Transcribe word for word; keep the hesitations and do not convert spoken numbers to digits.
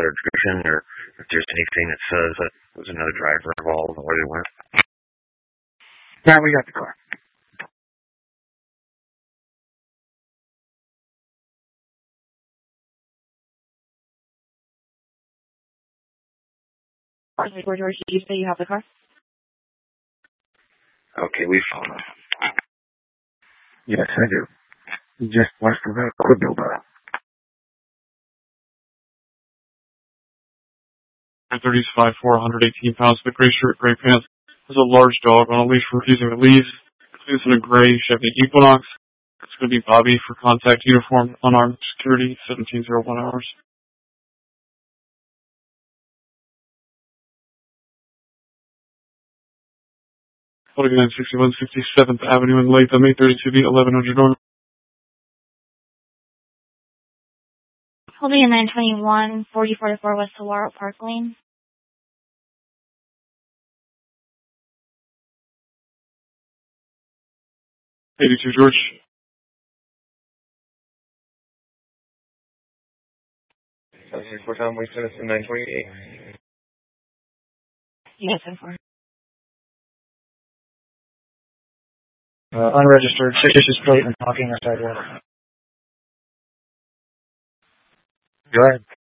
better description, or if there's anything that says that there's another driver involved and where they went. Yeah, we got the car. George, did you say you have the car? Okay, we found it. Yes, I do. Just west of the Cordoba. thirty-five, four hundred eighteen pounds, the gray shirt, gray pants. There's a large dog on a leash refusing to leave. Includes in a gray Chevy Equinox. It's going to be Bobby for contact uniform, unarmed security, seventeen oh one hours. forty-nine sixty-one sixty-seventh Avenue in Latham, eight thirty-two B, eleven hundred North. Holding a nine twenty-one, forty forty-four West Saguaro Park Lane. eighty-two George. seven Tom, we sent us to nine twenty-eight. Yes, I'm for. Uh, unregistered, fictitious plate and talking outside water. Go ahead.